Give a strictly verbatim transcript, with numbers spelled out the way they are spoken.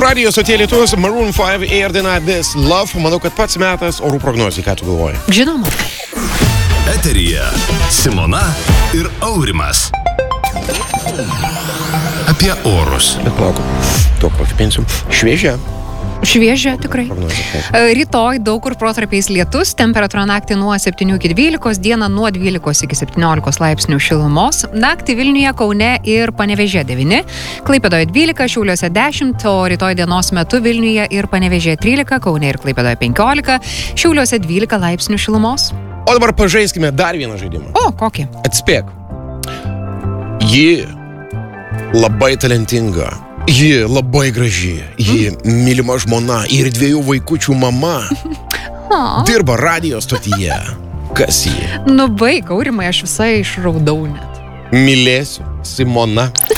Radio stotie Lietuvos Maroon five Air daina This Love. Manau, kad pats metas orų prognozijai. Ką tu galvoji? Žinoma. Eteryje Simona ir Aurimas. Apie orus. Bet lauk, tuo pakipinsiu. Šviežia. Šviežia, tikrai. Rytoj daug kur protarpiais lietus, temperatūra naktį nuo septynių iki dvylikos, dieną nuo dvylikos iki septyniolikos laipsnių šilumos, naktį Vilniuje, Kaune ir Panevėžyje devyni, Klaipėdoje dvylika, Šiauliuose dešimt, o rytoj dienos metu Vilniuje ir Panevėžyje trylika, Kaune ir Klaipėdoje penkiolika, Šiauliuose dvylika laipsnių šilumos. O dabar pažaiskime dar vieną žaidimą. O, kokį? Atspėk. Ji labai talentinga. Ji labai graži, ji mm. mylima žmona ir dviejų vaikučių mama. Dirba radio stotyje. Kas ji? Nu baik, Aurimai, aš visai išraudau net. Mylėsiu, Simona.